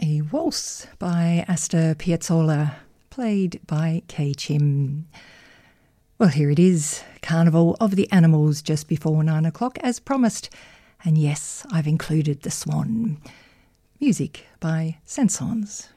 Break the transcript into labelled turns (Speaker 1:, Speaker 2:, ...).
Speaker 1: A waltz by Astor Piazzolla, played by Kay Chim. Well, here it is, Carnival of the Animals, just before 9 o'clock, as promised. And yes, I've included the Swan. Music by Saint-Saëns.